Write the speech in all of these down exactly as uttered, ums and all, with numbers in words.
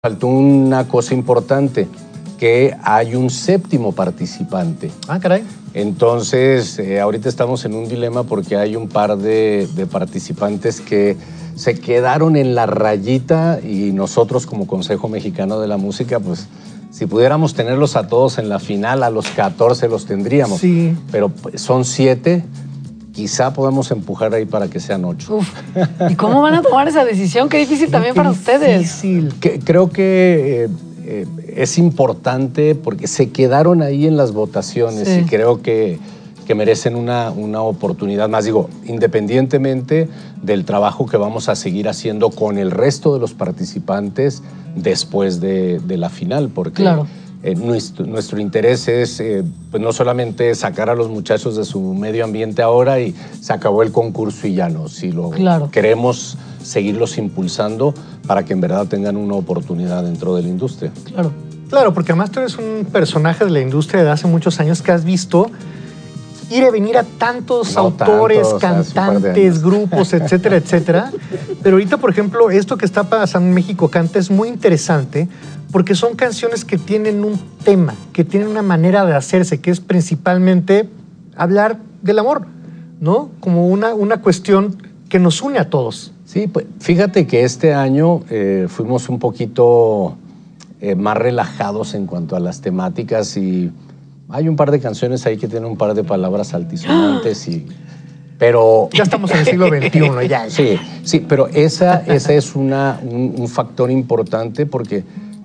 Faltó una cosa importante, que hay un séptimo participante. Ah, caray. Entonces, eh, ahorita estamos en un dilema porque hay un par de, de participantes que se quedaron en la rayita y nosotros como Consejo Mexicano de la Música, pues, si pudiéramos tenerlos a todos en la final, a los catorce los tendríamos. Sí. Pero pues, son siete. Quizá podamos empujar ahí para que sean ocho. Uf. ¿Y cómo van a tomar esa decisión? Qué difícil también para ustedes. Difícil. Que, creo que eh, eh, es importante porque se quedaron ahí en las votaciones Sí. y creo que, que merecen una, una oportunidad más. Digo, independientemente del trabajo que vamos a seguir haciendo con el resto de los participantes después de, de la final, porque... Claro. Eh, nuestro, nuestro interés es eh, pues no solamente sacar a los muchachos de su medio ambiente ahora y se acabó el concurso y ya no, si lo Claro. queremos seguirlos impulsando para que en verdad tengan una oportunidad dentro de la industria. Claro. Claro, porque además tú eres un personaje de la industria de hace muchos años que has visto ir y venir a tantos No autores, tantos, hace un par de cantantes, años. grupos, etcétera, etcétera. Pero ahorita, por ejemplo, esto que está pasando en México Canta es muy interesante porque son canciones que tienen un tema, que tienen una manera de hacerse, que es principalmente hablar del amor, ¿no? Como una, una cuestión que nos une a todos. Sí, pues fíjate que este año eh, fuimos un poquito eh, más relajados en cuanto a las temáticas y hay un par de canciones ahí que tienen un par de palabras altisonantes y... Pero... Ya estamos en el siglo veintiuno, ya. Sí, sí, pero esa, esa es una, un, un factor importante porque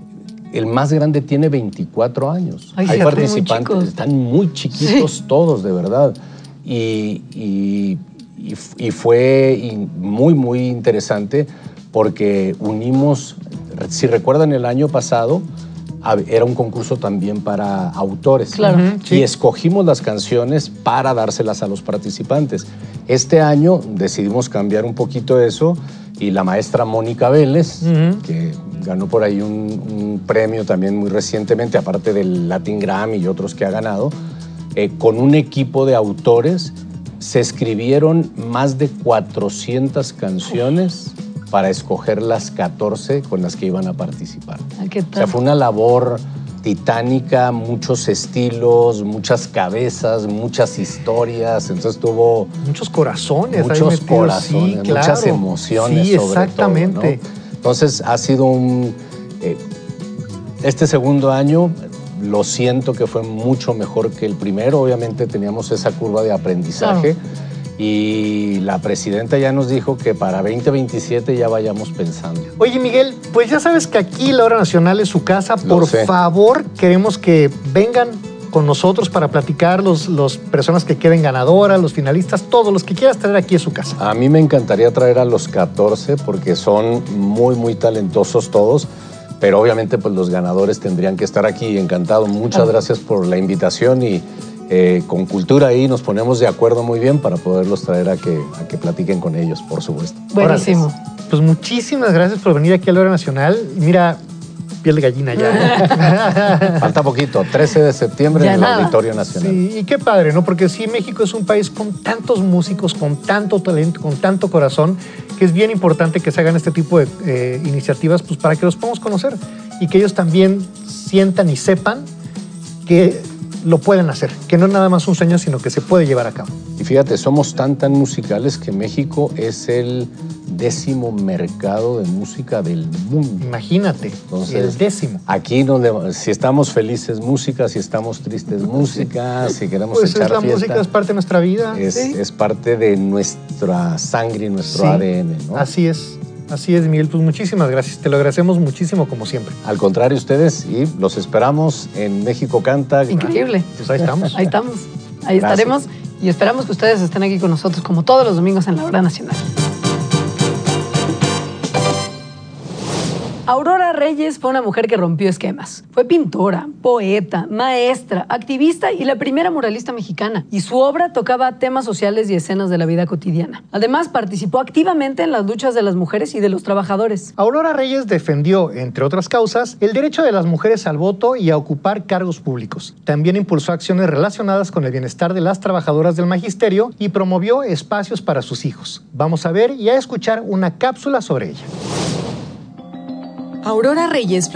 el más grande tiene veinticuatro años. Ay, Hay sí, participantes, muy chicos. están muy chiquitos Sí. todos, de verdad. Y, y, y, y fue y muy, muy interesante porque unimos, si recuerdan el año pasado, era un concurso también para autores. Claro. Ujú, sí. Y escogimos las canciones para dárselas a los participantes. Este año decidimos cambiar un poquito eso y la maestra Mónica Vélez, Ujú. que ganó por ahí un, un premio también muy recientemente, aparte del Latin Grammy y otros que ha ganado, eh, con un equipo de autores se escribieron más de cuatrocientas canciones para escoger las catorce con las que iban a participar. Ah, ¿qué O tal? sea, fue una labor titánica, muchos estilos, muchas cabezas, muchas historias. Entonces tuvo Muchos corazones. ahí muchos metidos. corazones, Sí, muchas claro. emociones Sí, sobre exactamente. todo, ¿no? Entonces ha sido un... Eh, este segundo año lo siento que fue mucho mejor que el primero. Obviamente teníamos esa curva de aprendizaje. Claro. Y la presidenta ya nos dijo que para veinte veintisiete ya vayamos pensando. Oye, Miguel, pues ya sabes que aquí la Hora Nacional es su casa. Lo Por sé. favor, queremos que vengan con nosotros para platicar los, los personas que queden ganadoras, los finalistas, todos los que quieras traer aquí a su casa. A mí me encantaría traer a los catorce porque son muy, muy talentosos todos, pero obviamente pues los ganadores tendrían que estar aquí. Encantado. Muchas Claro. gracias por la invitación y eh, con Cultura ahí nos ponemos de acuerdo muy bien para poderlos traer a que, a que platiquen con ellos, por supuesto. Buenísimo. Pues muchísimas gracias por venir aquí a la Hora Nacional. Y mira, piel de gallina ya. Falta poquito, trece de septiembre Ya en el nada. Auditorio Nacional. Sí, y qué padre, ¿no? Porque sí, México es un país con tantos músicos, con tanto talento, con tanto corazón, que es bien importante que se hagan este tipo de eh, iniciativas pues, para que los podamos conocer y que ellos también sientan y sepan que lo pueden hacer, que no es nada más un sueño, sino que se puede llevar a cabo. Y fíjate, somos tan, tan musicales que México es el décimo mercado de música del mundo. Imagínate, Entonces, el décimo. Aquí, donde, si estamos felices, música, si estamos tristes, música, si queremos Pues echar es la fiesta, música, es parte de nuestra vida. es, Sí. es parte de nuestra sangre y nuestro Sí. A D N, ¿no? Así es, así es, Miguel. Pues muchísimas gracias, te lo agradecemos muchísimo como siempre. Al contrario, ustedes, y los esperamos en México Canta. Increíble. Pues ahí estamos. Ahí estamos. Ahí Gracias. estaremos y esperamos que ustedes estén aquí con nosotros como todos los domingos en la Hora Nacional. Aurora Reyes fue una mujer que rompió esquemas. Fue pintora, poeta, maestra, activista y la primera muralista mexicana. Y su obra tocaba temas sociales y escenas de la vida cotidiana. Además, participó activamente en las luchas de las mujeres y de los trabajadores. Aurora Reyes defendió, entre otras causas, el derecho de las mujeres al voto y a ocupar cargos públicos. También impulsó acciones relacionadas con el bienestar de las trabajadoras del magisterio y promovió espacios para sus hijos. Vamos a ver y a escuchar una cápsula sobre ella. Aurora Reyes